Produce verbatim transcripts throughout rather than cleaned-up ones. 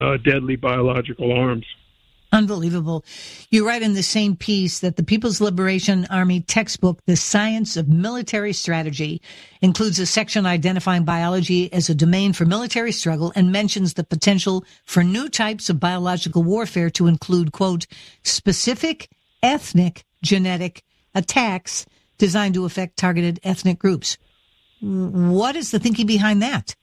uh, deadly biological arms. Unbelievable. You write in the same piece that the People's Liberation Army textbook, The Science of Military Strategy, includes a section identifying biology as a domain for military struggle and mentions the potential for new types of biological warfare to include, quote, specific ethnic genetic attacks designed to affect targeted ethnic groups. What is the thinking behind that?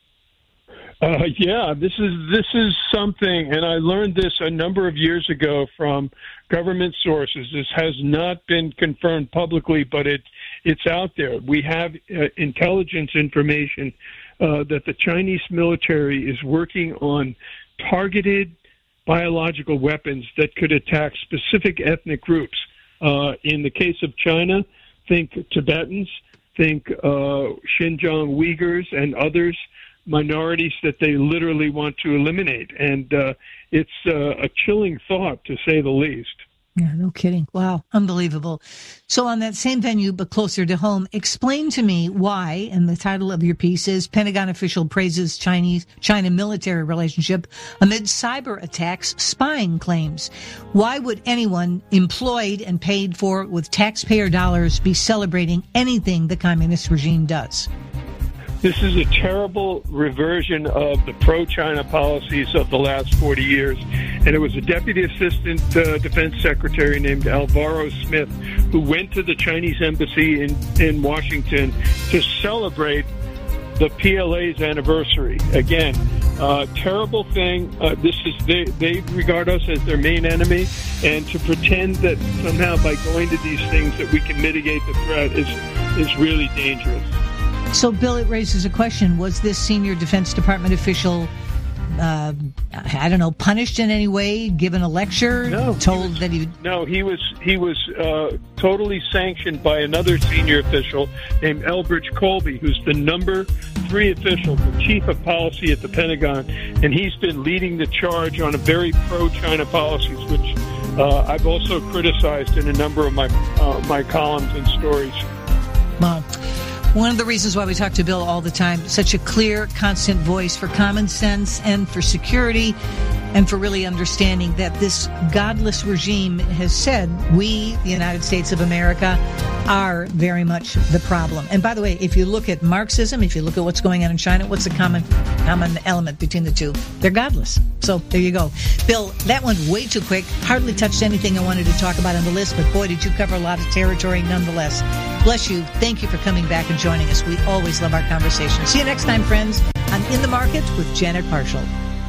Uh, yeah, this is this is something, and I learned this a number of years ago from government sources. This has not been confirmed publicly, but it it's out there. We have uh, intelligence information uh, that the Chinese military is working on targeted biological weapons that could attack specific ethnic groups. Uh, in the case of China, think Tibetans, think uh, Xinjiang Uyghurs, and others. Minorities that they literally want to eliminate. And uh, it's uh, a chilling thought, to say the least. Yeah, no kidding. Wow, unbelievable. So on that same venue, but closer to home, explain to me why, and the title of your piece is Pentagon Official Praises Chinese China Military Relationship Amid Cyber Attacks Spying Claims. Why would anyone employed and paid for with taxpayer dollars be celebrating anything the communist regime does? This is a terrible reversion of the pro-China policies of the last forty years. And it was a deputy assistant uh, defense secretary named Alvaro Smith who went to the Chinese embassy in, in Washington to celebrate the P L A's anniversary. Again, uh, terrible thing. Uh, this is they, they regard us as their main enemy, and to pretend that somehow by going to these things that we can mitigate the threat is is really dangerous. So, Bill, it raises a question. Was this senior Defense Department official, uh, I don't know, punished in any way, given a lecture, no, told he was, that he... No, he was he was uh, totally sanctioned by another senior official named Elbridge Colby, who's the number three official, the chief of policy at the Pentagon, and he's been leading the charge on a very pro-China policies, which uh, I've also criticized in a number of my, uh, my columns and stories. Wow. One of the reasons why we talk to Bill all the time, such a clear, constant voice for common sense and for security and for really understanding that this godless regime has said we, the United States of America, are very much the problem. And by the way, if you look at Marxism, if you look at what's going on in China, what's the common common element between the two? They're godless. So there you go. Bill, that went way too quick. Hardly touched anything I wanted to talk about on the list, but boy, did you cover a lot of territory nonetheless. Bless you. Thank you for coming back and joining us. We always love our conversation. See you next time, friends, on In the Market with Janet Parshall.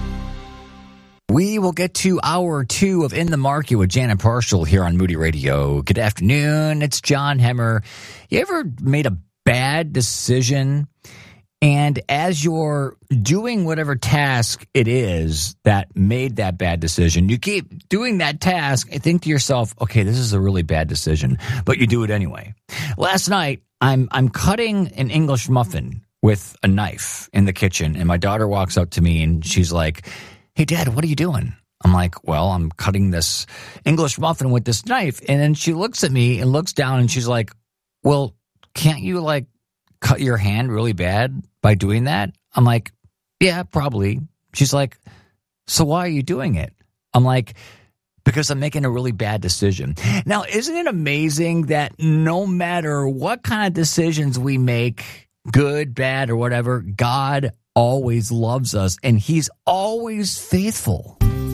We will get to hour two of In the Market with Janet Parshall here on Moody Radio. Good afternoon. It's John Hemmer. You ever made a bad decision, and as you're doing whatever task it is that made that bad decision, you keep doing that task and think to yourself, okay, this is a really bad decision, but you do it anyway. Last night, I'm I'm cutting an English muffin with a knife in the kitchen, and my daughter walks up to me and she's like, hey, Dad, what are you doing? I'm like, well, I'm cutting this English muffin with this knife. And then she looks at me and looks down and she's like, well, can't you like cut your hand really bad by doing that? I'm like, yeah, probably. She's like, so why are you doing it? I'm like, because I'm making a really bad decision. Now, isn't it amazing that no matter what kind of decisions we make, good, bad, or whatever, God always loves us, and He's always faithful.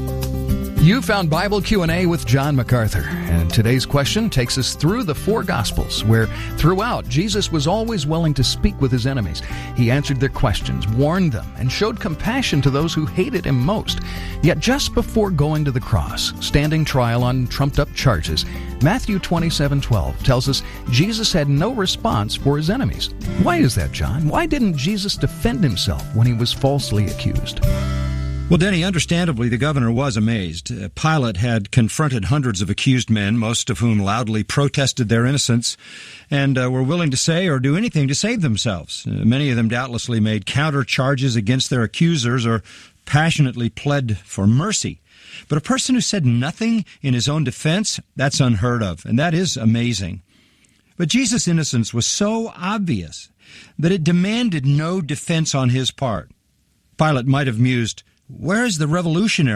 You found Bible Q and A with John MacArthur, and today's question takes us through the four Gospels, where throughout Jesus was always willing to speak with His enemies. He answered their questions, warned them, and showed compassion to those who hated Him most. Yet just before going to the cross, standing trial on trumped-up charges, Matthew twenty-seven twelve tells us Jesus had no response for His enemies. Why is that, John? Why didn't Jesus defend Himself when He was falsely accused? Well, Denny, understandably, the governor was amazed. Uh, Pilate had confronted hundreds of accused men, most of whom loudly protested their innocence and uh, were willing to say or do anything to save themselves. Uh, many of them doubtlessly made counter charges against their accusers or passionately pled for mercy. But a person who said nothing in his own defense, that's unheard of, and that is amazing. But Jesus' innocence was so obvious that it demanded no defense on his part. Pilate might have mused, Where is the revolutionary